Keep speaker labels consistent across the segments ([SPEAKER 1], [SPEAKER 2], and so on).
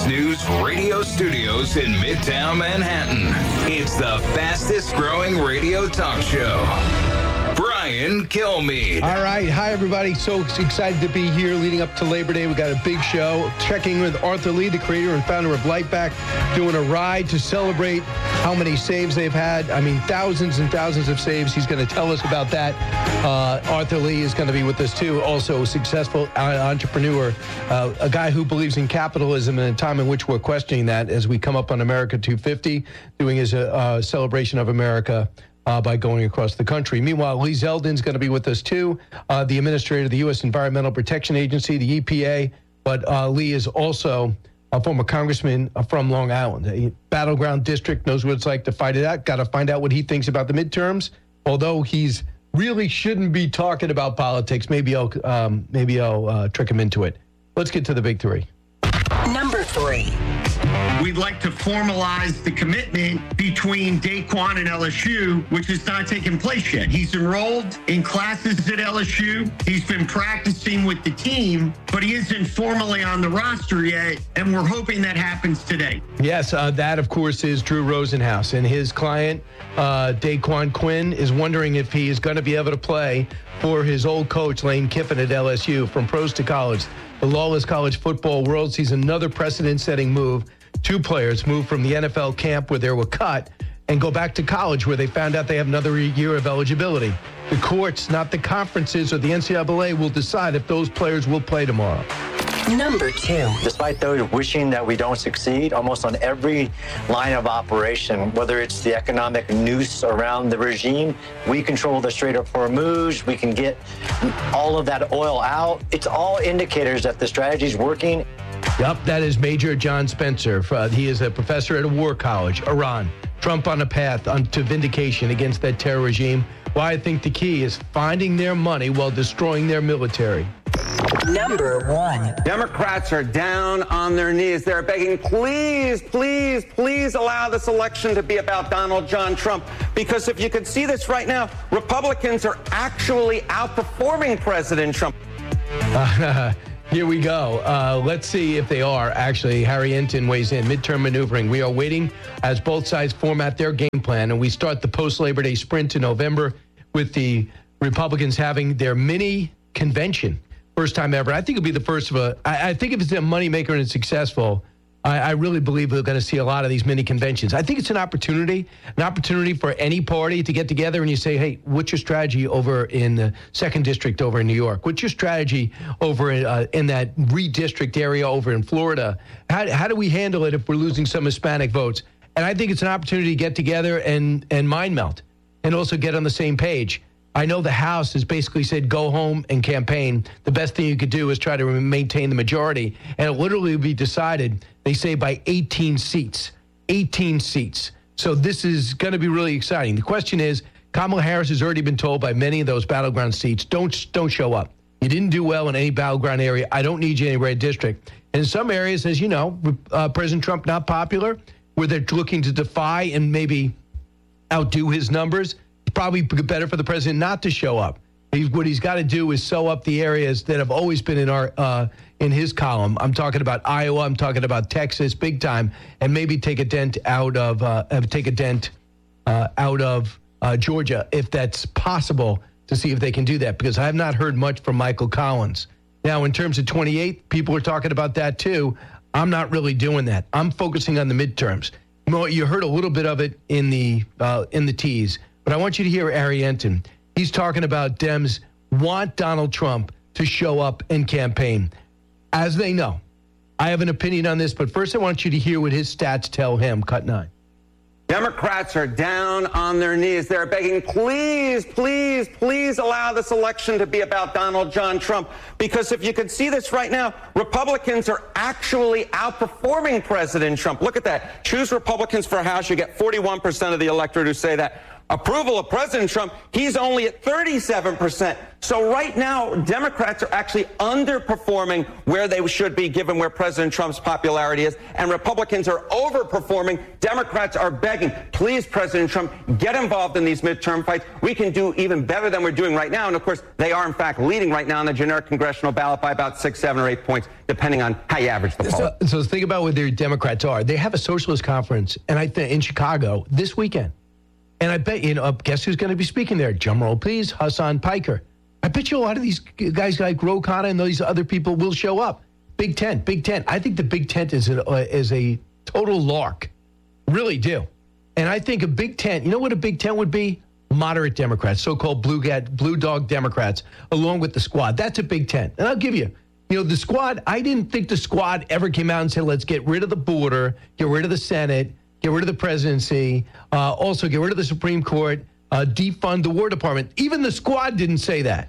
[SPEAKER 1] Fox News radio studios in Midtown Manhattan. It's the fastest growing radio talk show. Brian Kilmeade.
[SPEAKER 2] All right. Hi, everybody. So excited to be here leading up to Labor Day. We got a big show. Checking with Arthur Lee, the creator and founder of Lightback, doing a ride to celebrate how many saves they've had. I mean, thousands and thousands of saves. He's going to tell us about that. Arthur Lee is going to be with us, too. Also a successful entrepreneur, a guy who believes in capitalism in a time in which we're questioning that as we come up on America 250, doing his celebration of America by going across the country. Meanwhile, Lee Zeldin's going to be with us, too, the administrator of the U.S. Environmental Protection Agency, the EPA. But Lee is also a former congressman from Long Island, a battleground district, knows what it's like to fight it out. Got to find out what he thinks about the midterms. Although he's really shouldn't be talking about politics, maybe I'll trick him into it. Let's get to the big three.
[SPEAKER 3] Number 3.
[SPEAKER 4] We'd like to formalize the commitment between Daquan and LSU, which has not taken place yet. He's enrolled in classes at LSU. He's been practicing with the team, but he isn't formally on the roster yet, and we're hoping that happens today.
[SPEAKER 2] Yes, that, of course, is Drew Rosenhaus, and his client, Daquan Quinn, is wondering if he is going to be able to play for his old coach, Lane Kiffin at LSU. From pros to college, the lawless college football world sees another precedent-setting move. 2 players move from the NFL camp where they were cut and go back to college where they found out they have another year of eligibility. The courts, not the conferences or the NCAA, will decide if those players will play tomorrow.
[SPEAKER 3] Number 2.
[SPEAKER 5] Despite those wishing that we don't succeed, almost on every line of operation, whether it's the economic noose around the regime, we control the Strait of Hormuz, we can get all of that oil out. It's all indicators that the strategy is working.
[SPEAKER 2] Yep, that is Major John Spencer. He is a professor at a war college. Iran, Trump on a path to vindication against that terror regime. Why I think the key is finding their money while destroying their military.
[SPEAKER 3] Number 1.
[SPEAKER 6] Democrats are down on their knees. They're begging, please, please, please allow this election to be about Donald John Trump. Because if you could see this right now, Republicans are actually outperforming President Trump.
[SPEAKER 2] Here we go. Let's see if they are. Actually, Harry Enten weighs in. Midterm maneuvering. We are waiting as both sides format their game plan, and we start the post-Labor Day sprint in November with the Republicans having their mini convention. First time ever. I think it'll be the first of a... I think if it's a moneymaker and it's successful, I really believe we're going to see a lot of these mini conventions. I think it's an opportunity for any party to get together and you say, hey, what's your strategy over in the 2nd District over in New York? What's your strategy over in that redistrict area over in Florida? How do we handle it if we're losing some Hispanic votes? And I think it's an opportunity to get together and mind melt and also get on the same page. I know the House has basically said go home and campaign. The best thing you could do is try to maintain the majority. And it'll literally be decided, they say, by 18 seats. 18 seats. So this is going to be really exciting. The question is, Kamala Harris has already been told by many of those battleground seats, don't show up. You didn't do well in any battleground area. I don't need you in any red district. And in some areas, as you know, President Trump not popular, where they're looking to defy and maybe outdo his numbers. Probably better for the president not to show up. What he's got to do is sew up the areas that have always been in his column. I'm talking about Iowa. I'm talking about Texas, big time, and maybe take a dent out of Georgia if that's possible. To see if they can do that, because I have not heard much from Michael Collins. Now, in terms of 28, people are talking about that too. I'm not really doing that. I'm focusing on the midterms. You heard a little bit of it in the tease. But I want you to hear Harry Enten. He's talking about Dems want Donald Trump to show up and campaign. As they know. I have an opinion on this, but first I want you to hear what his stats tell him. Cut 9.
[SPEAKER 6] Democrats are down on their knees. They're begging, please, please, please allow this election to be about Donald John Trump. Because if you could see this right now, Republicans are actually outperforming President Trump. Look at that. Choose Republicans for House. You get 41% of the electorate who say that. Approval of President Trump, he's only at 37%. So right now, Democrats are actually underperforming where they should be given where President Trump's popularity is, and Republicans are overperforming. Democrats are begging, please, President Trump, get involved in these midterm fights. We can do even better than we're doing right now. And of course, they are in fact leading right now on the generic congressional ballot by about 6, 7, or 8 points, depending on how you average the poll.
[SPEAKER 2] So think about where the Democrats are. They have a socialist conference, and I think in Chicago this weekend. And I bet, guess who's going to be speaking there? Drum roll, please, Hassan Piker. I bet you a lot of these guys like Ro Khanna and these other people will show up. Big Tent. I think the Big Tent is a total lark. Really do. And I think a Big Tent, you know what a Big Tent would be? Moderate Democrats, so-called blue dog Democrats, along with the Squad. That's a Big Tent. And I'll give you, the Squad, I didn't think the Squad ever came out and said, let's get rid of the border, get rid of the Senate, get rid of the presidency, also get rid of the Supreme Court, defund the War Department. Even the Squad didn't say that.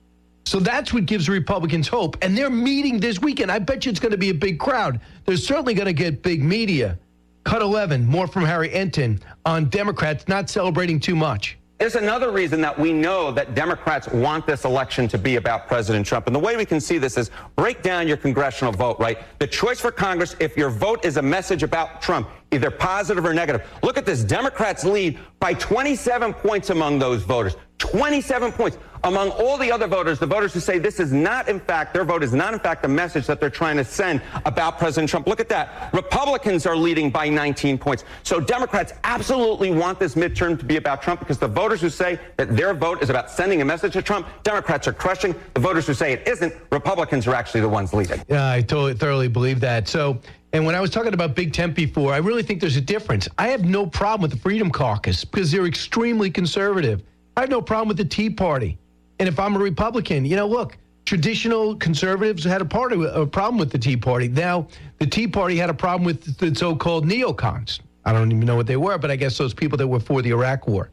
[SPEAKER 2] So that's what gives the Republicans hope. And they're meeting this weekend. I bet you it's going to be a big crowd. They're certainly going to get big media. Cut 11, more from Harry Enten on Democrats not celebrating too much.
[SPEAKER 6] There's another reason that we know that Democrats want this election to be about President Trump. And the way we can see this is break down your congressional vote, right? The choice for Congress, if your vote is a message about Trump, either positive or negative. Look at this. Democrats lead by 27 points among those voters. 27 points. Among all the other voters, the voters who say this is not, in fact, their vote is not, in fact, the message that they're trying to send about President Trump. Look at that. Republicans are leading by 19 points. So Democrats absolutely want this midterm to be about Trump because the voters who say that their vote is about sending a message to Trump, Democrats are crushing. The voters who say it isn't, Republicans are actually the ones leading.
[SPEAKER 2] Yeah, I thoroughly believe that. So, and when I was talking about Big Tent before, I really think there's a difference. I have no problem with the Freedom Caucus because they're extremely conservative. I have no problem with the Tea Party. And if I'm a Republican, look, traditional conservatives had a problem with the Tea Party. Now, the Tea Party had a problem with the so-called neocons. I don't even know what they were, but I guess those people that were for the Iraq War.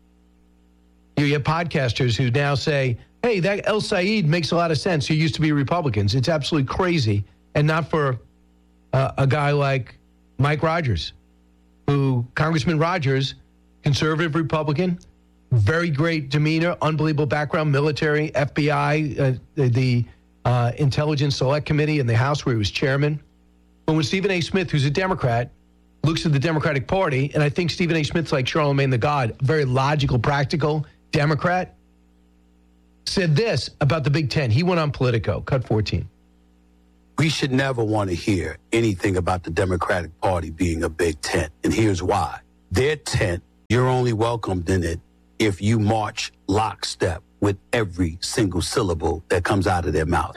[SPEAKER 2] You have podcasters who now say, hey, that El Said makes a lot of sense. Who used to be Republicans. It's absolutely crazy. And not for a guy like Mike Rogers, Congressman Rogers, conservative Republican, very great demeanor, unbelievable background, military, FBI, the Intelligence Select Committee in the House where he was chairman. But when Stephen A. Smith, who's a Democrat, looks at the Democratic Party, and I think Stephen A. Smith's like Charlemagne the God, very logical, practical Democrat, said this about the Big Ten. He went on Politico, cut 14.
[SPEAKER 7] We should never want to hear anything about the Democratic Party being a big tent. And here's why. Their tent, you're only welcomed in it if you march lockstep with every single syllable that comes out of their mouth.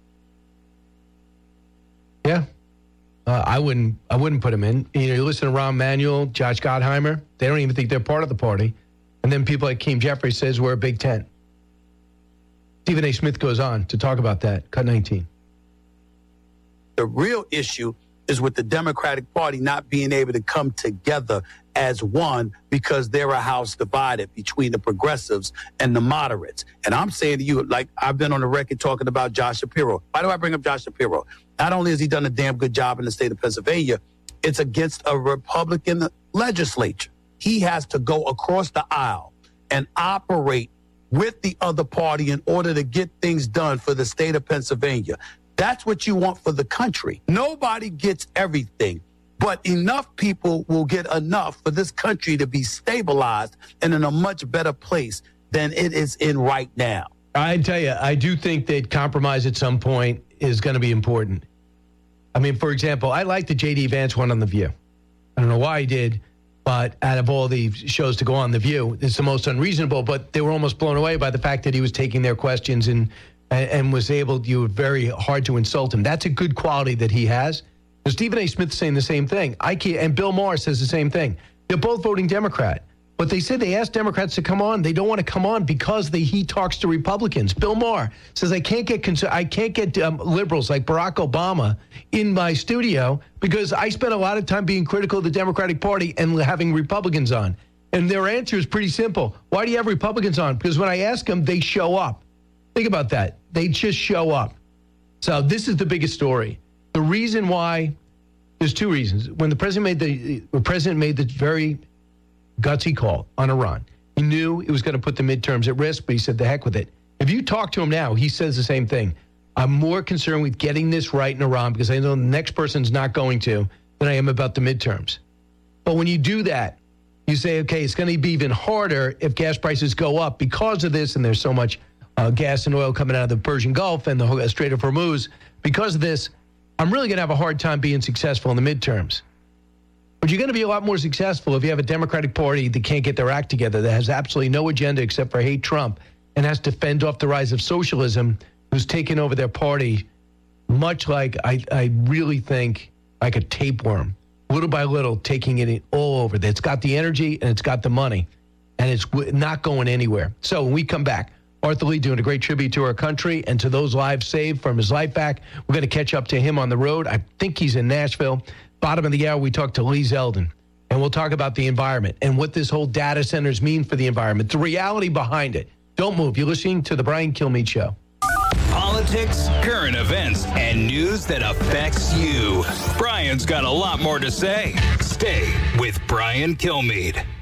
[SPEAKER 2] Yeah. I wouldn't put them in. You listen to Rahm Emanuel, Josh Gottheimer, they don't even think they're part of the party. And then people like Keem Jeffries says we're a big tent. Stephen A. Smith goes on to talk about that. Cut 19.
[SPEAKER 7] The real issue is with the Democratic Party not being able to come together as one because they're a house divided between the progressives and the moderates. And I'm saying to you, like I've been on the record talking about Josh Shapiro. Why do I bring up Josh Shapiro? Not only has he done a damn good job in the state of Pennsylvania, it's against a Republican legislature. He has to go across the aisle and operate with the other party in order to get things done for the state of Pennsylvania. That's what you want for the country. Nobody gets everything, but enough people will get enough for this country to be stabilized and in a much better place than it is in right now.
[SPEAKER 2] I tell you, I do think that compromise at some point is going to be important. I mean, for example, I like the J.D. Vance one on The View. I don't know why I did, but out of all the shows to go on The View, it's the most unreasonable, but they were almost blown away by the fact that he was taking their questions and was able, you were very hard to insult him. That's a good quality that he has. And Stephen A. Smith saying the same thing. And Bill Maher says the same thing. They're both voting Democrat. But they said they asked Democrats to come on. They don't want to come on because he talks to Republicans. Bill Maher says, I can't get liberals like Barack Obama in my studio because I spent a lot of time being critical of the Democratic Party and having Republicans on. And their answer is pretty simple. Why do you have Republicans on? Because when I ask them, they show up. Think about that. They just show up. So this is the biggest story. The reason why, there's two reasons. When the president made the very gutsy call on Iran. He knew it was going to put the midterms at risk, but he said, the heck with it. If you talk to him now, he says the same thing. I'm more concerned with getting this right in Iran because I know the next person's not going to than I am about the midterms. But when you do that, you say, okay, it's going to be even harder if gas prices go up because of this, and there's so much gas and oil coming out of the Persian Gulf and the Strait of Hormuz. Because of this, I'm really going to have a hard time being successful in the midterms. But you're going to be a lot more successful if you have a Democratic Party that can't get their act together, that has absolutely no agenda except for hate Trump, and has to fend off the rise of socialism, who's taken over their party, much like I really think like a tapeworm, little by little, taking it all over. It's got the energy and it's got the money, and it's not going anywhere. So when we come back, Arthur Lee doing a great tribute to our country and to those lives saved from his life back. We're going to catch up to him on the road. I think he's in Nashville. Bottom of the hour, we talk to Lee Zeldin, and we'll talk about the environment and what this whole data centers mean for the environment, the reality behind it. Don't move. You're listening to The Brian Kilmeade Show.
[SPEAKER 1] Politics, current events, and news that affects you. Brian's got a lot more to say. Stay with Brian Kilmeade.